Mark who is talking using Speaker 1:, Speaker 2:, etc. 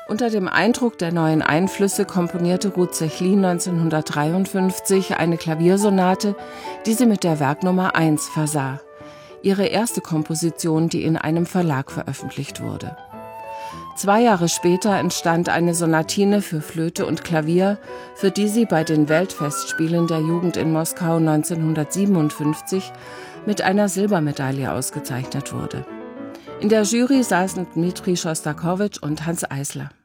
Speaker 1: Unter dem Eindruck der neuen Einflüsse komponierte Ruth Sechlin 1953 eine Klaviersonate, die sie mit der Werknummer 1 versah. Ihre erste Komposition, die in einem Verlag veröffentlicht wurde. 2 Jahre später entstand eine Sonatine für Flöte und Klavier, für die sie bei den Weltfestspielen der Jugend in Moskau 1957 mit einer Silbermedaille ausgezeichnet wurde. In der Jury saßen Dmitri Schostakowitsch und Hanns Eisler.